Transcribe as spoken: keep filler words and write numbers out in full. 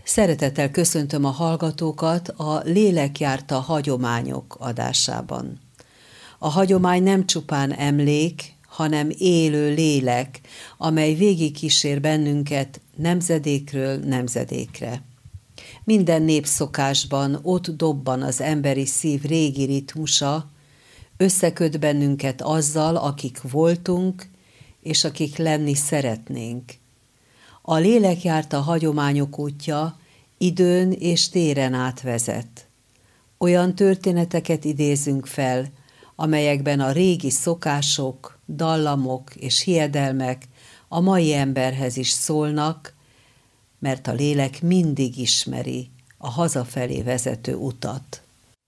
Szeretettel köszöntöm a hallgatókat a Lélek járta hagyományok adásában. A hagyomány nem csupán emlék, hanem élő lélek, amely végigkísér bennünket nemzedékről nemzedékre. Minden népszokásban ott dobban az emberi szív régi ritmusa, összeköt bennünket azzal, akik voltunk, és akik lenni szeretnénk. A lélek járta hagyományok útja időn és téren átvezet. Olyan történeteket idézünk fel, amelyekben a régi szokások, dallamok és hiedelmek a mai emberhez is szólnak, mert a lélek mindig ismeri a hazafelé vezető utat.